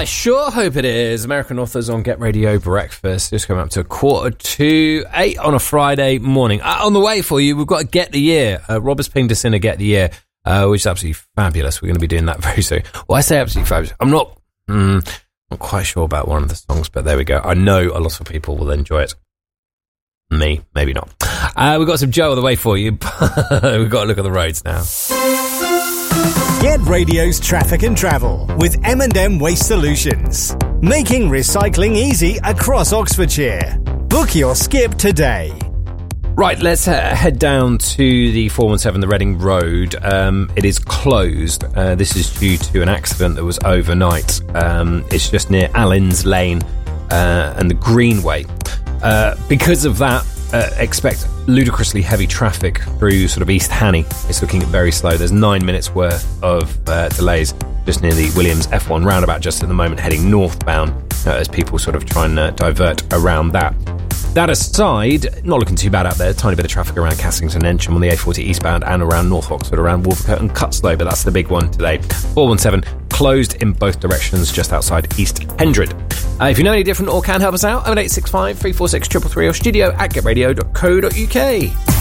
I sure hope it is. American Authors on Get Radio Breakfast. Just coming up to 7:45 on a Friday morning. On the way for you, we've got Get the Year. Robert's pinged us in a Get the Year, which is absolutely fabulous. We're going to be doing that very soon. Well, I say absolutely fabulous. I'm not quite sure about one of the songs, but there we go. I know a lot of people will enjoy it. Me, maybe not. We've got some Joe on the way for you. We've got to look at the roads now. Get Radio's Traffic and Travel with M&M Waste Solutions. Making recycling easy across Oxfordshire. Book your skip today. Right, let's head down to the 417, the Reading Road. It is closed. This is due to an accident that was overnight. It's just near Allens Lane and the Greenway. Because of that, expect ludicrously heavy traffic through sort of East Hanny. It's looking very slow. There's 9 minutes worth of delays just near the Williams F1 roundabout just at the moment, heading northbound as people sort of try and divert around that. That aside, not looking too bad out there. Tiny bit of traffic around Cassington Ensham on the A40 eastbound and around North Oxford, around Wolvercote and Cutslow, but that's the big one today. 417 closed in both directions just outside East Hendred. If you know any different or can help us out, 0865 346 333 or studio@getradio.co.uk.